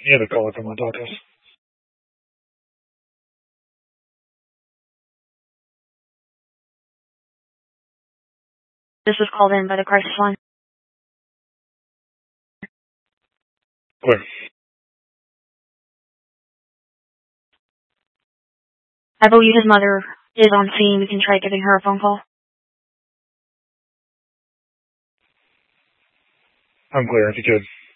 Yeah, the caller from my daughters. This was called in by the crisis line. Clear. I believe his mother is on scene. We can try giving her a phone call. I'm clear if you could.